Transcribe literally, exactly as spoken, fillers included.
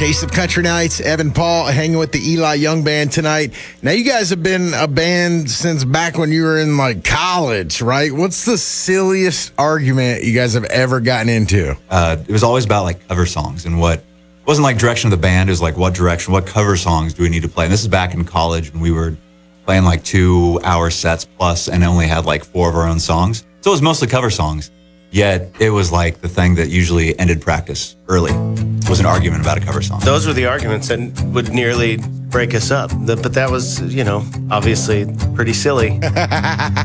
Taste of Country Nights, Evan Paul hanging with the Eli Young Band tonight. Now, you guys have been a band since back when you were in, like, college, right? What's the silliest argument you guys have ever gotten into? Uh, it was always about, like, cover songs and what, it wasn't like direction of the band, it was like what direction, what cover songs do we need to play? And this is back in college when we were playing, like, two-hour sets plus and only had, like, four of our own songs. So it was mostly cover songs. Yet it was like the thing that usually ended practice early was an argument about a cover song. Those were the arguments that would nearly break us up. The, but that was, you know, obviously pretty silly.